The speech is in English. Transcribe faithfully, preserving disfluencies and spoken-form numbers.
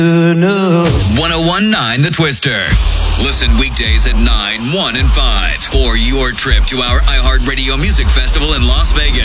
one oh one point nine The Twister. Listen weekdays at nine, one, and five for your trip to our iHeartRadio Music Festival in Las Vegas.